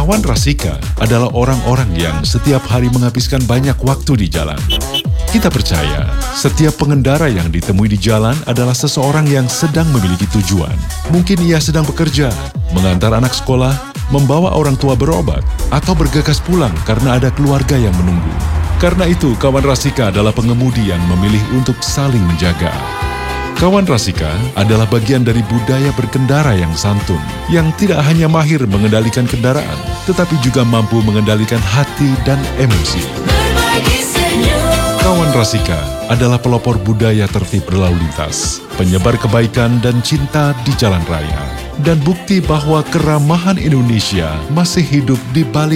Kawan Rasika adalah orang-orang yang setiap hari menghabiskan banyak waktu di jalan. Kita percaya, setiap pengendara yang ditemui di jalan adalah seseorang yang sedang memiliki tujuan. Mungkin ia sedang bekerja, mengantar anak sekolah, membawa orang tua berobat, atau bergegas pulang karena ada keluarga yang menunggu. Karena itu, kawan Rasika adalah pengemudi yang memilih untuk saling menjaga. Kawan Rasika adalah bagian dari budaya berkendara yang santun, yang tidak hanya mahir mengendalikan kendaraan, tetapi juga mampu mengendalikan hati dan emosi. Kawan Rasika adalah pelopor budaya tertib berlalu lintas, penyebar kebaikan dan cinta di jalan raya, dan bukti bahwa keramahan Indonesia masih hidup di balik